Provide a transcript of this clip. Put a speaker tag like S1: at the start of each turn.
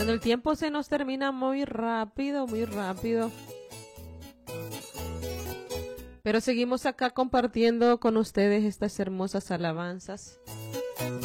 S1: Bueno, el tiempo se nos termina muy rápido, muy rápido. Pero seguimos acá compartiendo con ustedes estas hermosas alabanzas.